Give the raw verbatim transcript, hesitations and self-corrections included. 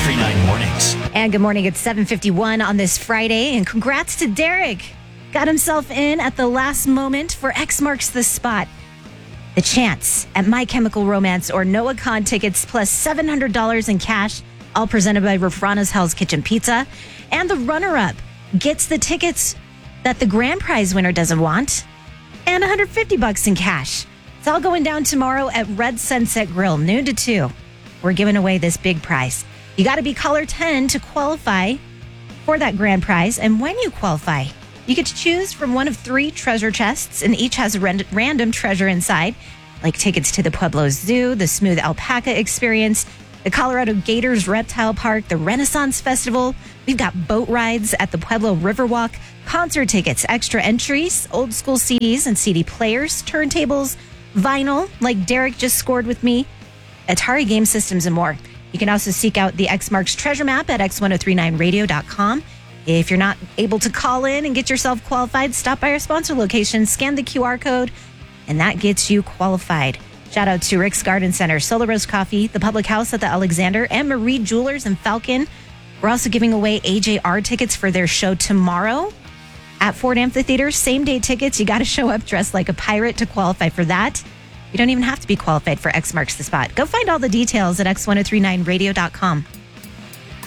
three nine Mornings. And good morning. It's seven fifty-one on this Friday. And congrats to Derek. Got himself in at the last moment for X Marks the Spot. The chance at My Chemical Romance or Noah Kahn tickets plus seven hundred dollars in cash, all presented by Rafrana's Hell's Kitchen Pizza. And the runner-up gets the tickets that the grand prize winner doesn't want and one hundred fifty bucks in cash. It's all going down tomorrow at Red Sunset Grill, noon to two. We're giving away this big prize. You got to be caller ten to qualify for that grand prize. And when you qualify, you get to choose from one of three treasure chests, and each has a ran- random treasure inside, like tickets to the Pueblo Zoo, the Smooth Alpaca Experience, the Colorado Gators Reptile Park, the Renaissance Festival. We've got boat rides at the Pueblo Riverwalk, concert tickets, extra entries, old school C Ds and C D players, turntables, vinyl, like Derek just scored with me, Atari game systems, and more. You can also seek out the X Marks treasure map at x ten thirty-nine radio dot com. If you're not able to call in and get yourself qualified, stop by our sponsor location, scan the Q R code, and that gets you qualified. Shout out to Rick's Garden Center, Solar Rose Coffee, the Public House at the Alexander, and Marie Jewelers and Falcon. We're also giving away A J R tickets for their show tomorrow at Ford Amphitheater. Same day tickets. You got to show up dressed like a pirate to qualify for that. You don't even have to be qualified for X Marks the Spot. Go find all the details at x ten thirty-nine radio dot com.